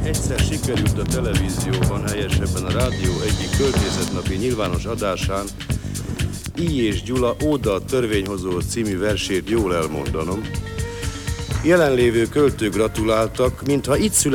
Egyszer sikerült a televízióban, helyesebben a rádió egyik költészetnapi nyilvános adásán I. és Gyula Óda a törvényhozó című versét jól elmondanom. Jelenlévő költők gratuláltak, mintha itt